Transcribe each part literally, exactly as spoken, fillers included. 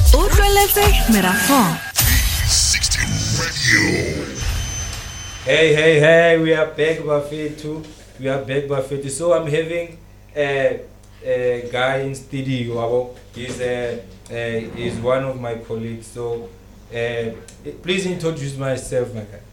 Utlweletse Merafong. sixty Radio. Hey, hey, hey, we are back Bafethu. We are back Bafethu. So I'm having a, a guy in studio. He's, uh, uh, he's one of my colleagues. So uh, please introduce myself, my guy.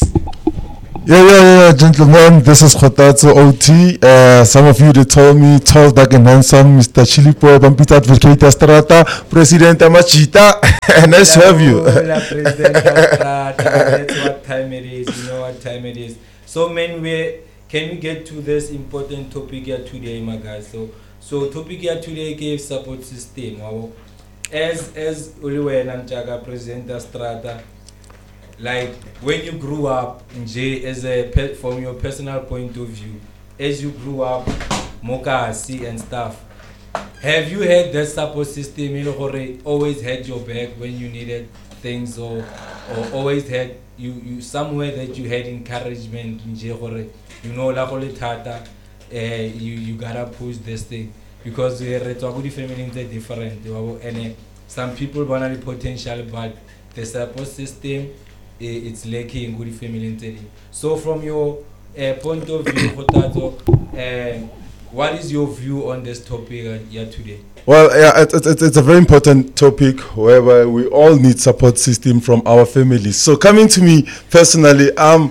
Yeah, yeah, yeah, gentlemen, this is Khotatso O T. Uh, some of you, they told me, tall, dark and handsome, Mister Chilipo, Bampita Advocate Strata, President Amachita. Nice to have you. Hola, President Strata. That's what time it is. You know what time it is. So, man, we can we get to this important topic here today, my guys? So, so topic here today gave support system. Wow. As as Uliwe Namchaga, President Strata. Like when you grew up, Nje, as a pe- from your personal point of view, as you grew up, Mokasi and stuff, have you had that support system? You know, always had your back when you needed things, or or always had you, you somewhere that you had encouragement. Nje, you know, la hole tata, you you gotta push this thing because we are family are different, and uh, some people want the potential, but the support system. It's lacking good family. So from your uh, point of view, Khotatso, uh, what is your view on this topic uh, here today? Well, yeah, it, it, it's a very important topic whereby we all need support system from our families. So coming to me personally, um,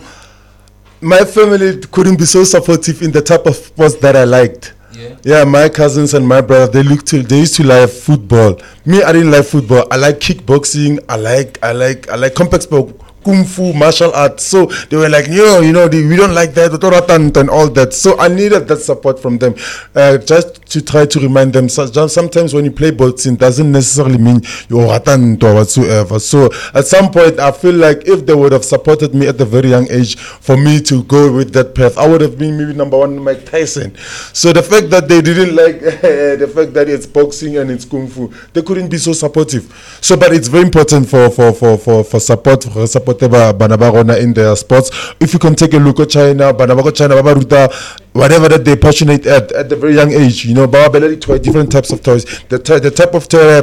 my family couldn't be so supportive in the type of sports that I liked. Yeah. Yeah, my cousins and my brother, they looked to they used to like football. Me, I didn't like football. I like kickboxing. I like I like I like complex sport. Kung Fu, martial arts. So they were like, yo, you know, they, we don't like that, and all that. So I needed that support from them, uh, just to try to remind them. So sometimes when you play boxing, doesn't necessarily mean you're ratan or whatsoever. So at some point, I feel like if they would have supported me at a very young age for me to go with that path, I would have been maybe number one Mike Tyson. So the fact that they didn't like the fact that it's boxing and it's Kung Fu, they couldn't be so supportive. So, but it's very important for for for for, for support for support in their sports. If you can take a look at China, China, whatever that they're passionate at at the very young age, you know, different types of toys. The, t- the type of toy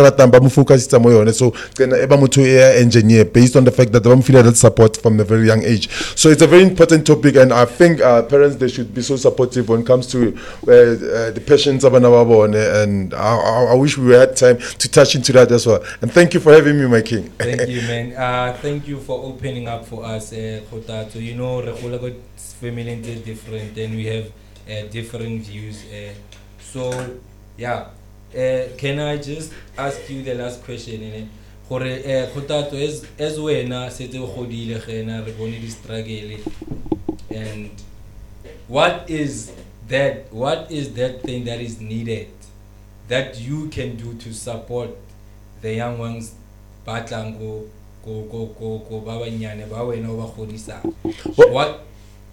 so engineer based on the fact that they don't feel that support from the very young age. So it's a very important topic, and I think uh, parents, they should be so supportive when it comes to uh, uh, the patients of an and I, I, I wish we had time to touch into that as well. And thank you for having me, my king. Thank you, man. Uh, thank you for opening up for us, uh, Khotatso. You know, Rekulagot family is different, and we have uh, different views. Uh, so, yeah. Uh, can I just ask you the last question? Eh? Khotatso, as as we na sete godile gena re bone di struggle, and what is that? What is that thing that is needed that you can do to support the young ones? Batlango. Go go go go baba nyane ba wena o ba godisa. What?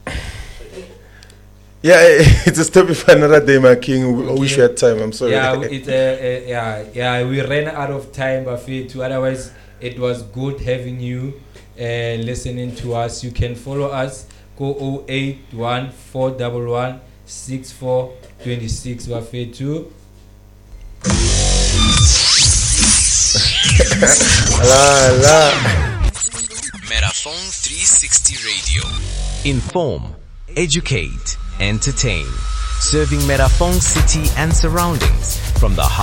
Yeah, it's a step for another day, my king. We okay. wish we had time. I'm sorry. Yeah, it uh, uh, yeah yeah we ran out of time, Bafethu. Otherwise, it was good having you uh, listening to us. You can follow us. Go zero eight one four one one six four two six, Bafethu. La la. Merafong three sixty Radio. Inform, educate, entertain. Serving Merafong City and surroundings from the